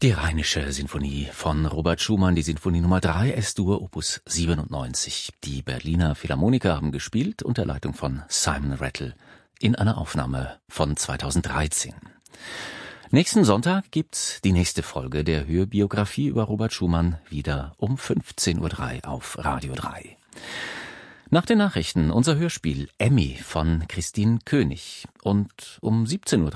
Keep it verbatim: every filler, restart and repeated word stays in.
Die Rheinische Sinfonie von Robert Schumann, die Sinfonie Nummer drei, S-Dur, Opus siebenundneunzig. Die Berliner Philharmoniker haben gespielt unter Leitung von Simon Rattle in einer Aufnahme von zweitausenddreizehn. Nächsten Sonntag gibt's die nächste Folge der Hörbiografie über Robert Schumann wieder um fünfzehn Uhr drei auf Radio drei. Nach den Nachrichten unser Hörspiel Emmy von Christine König und um siebzehn Uhr